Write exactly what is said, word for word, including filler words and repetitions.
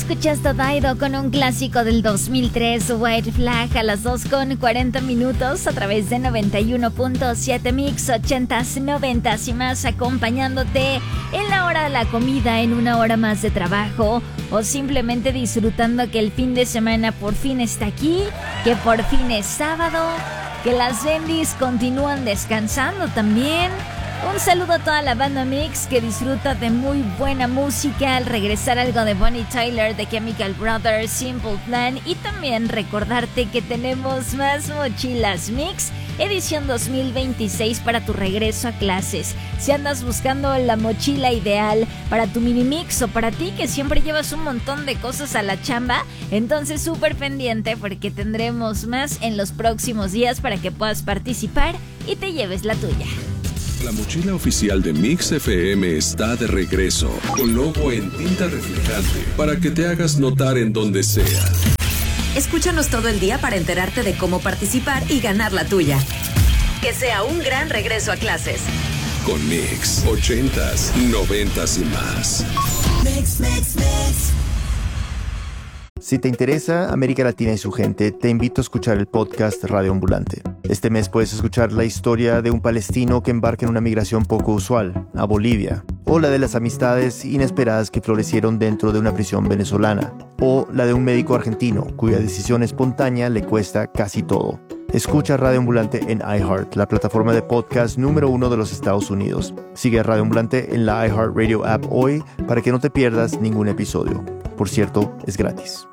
Escuchaste Dido con un clásico del dos mil tres, White Flag, a las dos con cuarenta minutos a través de noventa y uno punto siete Mix, ochentas, noventas y más, acompañándote en la hora de la comida, en una hora más de trabajo o simplemente disfrutando que el fin de semana por fin está aquí, que por fin es sábado, que las bendis continúan descansando también. Un saludo a toda la banda Mix que disfruta de muy buena música, al regresar algo de Bonnie Tyler, de Chemical Brothers, Simple Plan, y también recordarte que tenemos más mochilas Mix edición dos mil veintiséis para tu regreso a clases. Si andas buscando la mochila ideal para tu mini mix o para ti que siempre llevas un montón de cosas a la chamba, entonces súper pendiente porque tendremos más en los próximos días para que puedas participar y te lleves la tuya. La mochila oficial de Mix F M está de regreso, con logo en tinta reflejante, para que te hagas notar en donde sea. Escúchanos todo el día para enterarte de cómo participar y ganar la tuya. Que sea un gran regreso a clases. Con Mix, ochentas, noventas y más. Mix, mix, mix. Si te interesa América Latina y su gente, te invito a escuchar el podcast Radio Ambulante. Este mes puedes escuchar la historia de un palestino que embarca en una migración poco usual, a Bolivia, o la de las amistades inesperadas que florecieron dentro de una prisión venezolana, o la de un médico argentino cuya decisión espontánea le cuesta casi todo. Escucha Radio Ambulante en iHeart, la plataforma de podcast número uno de los Estados Unidos. Sigue a Radio Ambulante en la iHeartRadio app hoy para que no te pierdas ningún episodio. Por cierto, es gratis.